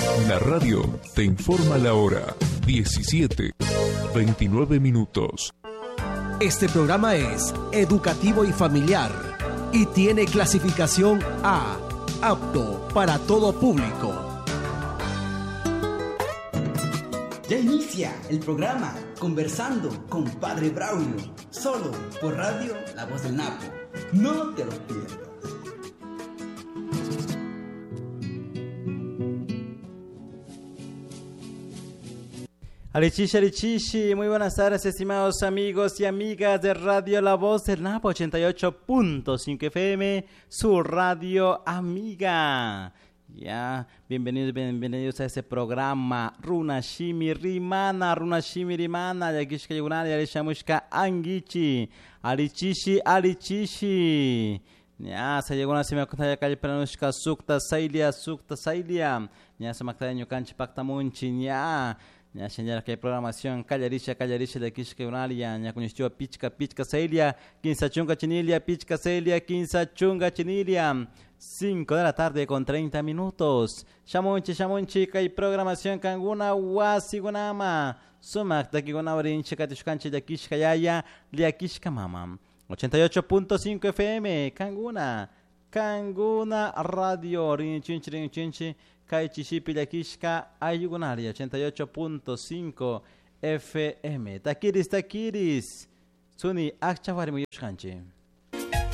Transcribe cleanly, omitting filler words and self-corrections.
La radio te informa la hora 17:29. Este programa es educativo y familiar y tiene clasificación A, apto para todo público. Ya inicia el programa Conversando con Padre Braulio, solo por Radio La Voz del Napo. No te lo pierdas. Arichishi, muy buenas tardes, estimados amigos y amigas de Radio La Voz del Napo 88.5 FM, su radio amiga. Ya, bienvenidos a este programa Runashimi Rimana, Yakishka Yugunari, Arishamushka Angichi, Arichishi. Ya, se llegó una semana de calle Peranushka Sukta Sailia, ya se me acaba de Ñukanchi Pactamunchi, ya señora que hay programación Callarisha de Kishka Yunaria, ya con Pichka Sailia, Quinza Chunga Chinilia, 5 de la tarde con 30 minutos. Shamunchi, que hay programación Kanguna Wasigunama, Sumak Takiguna Orinchi Katishkanchi de Kishka Yaya, Liakishka Mama, 88.5 FM, Kanguna Radio, Rinchinchi. Kai Chishipi de Kishka Ayugunaria 88.5 FM. Takiris Suni Akchavari Muyushkanchi.